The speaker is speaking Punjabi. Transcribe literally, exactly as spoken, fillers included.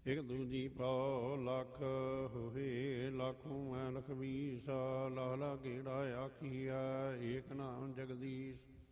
ਇਕ ਦੂਜੀ ਪਉ ਲੱਖ ਹੋਏ, ਲੱਖੋਂ ਮੈਂ ਲਖ ਵੀਸਾ, ਲਾਲਾ ਗੇੜਾ ਆਖੀਐ ਏਕ ਨਾਮ ਜਗਦੀਸ਼।